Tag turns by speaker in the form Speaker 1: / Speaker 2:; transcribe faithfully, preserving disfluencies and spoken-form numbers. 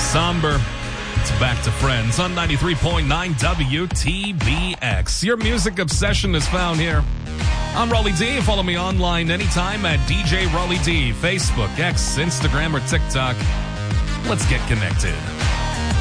Speaker 1: Somber. It's Back to Friends on ninety-three point nine W T B X. Your music obsession is found here. I'm Rolly D. Follow me online anytime at D J Rolly D. Facebook, X, Instagram, or TikTok. Let's get connected.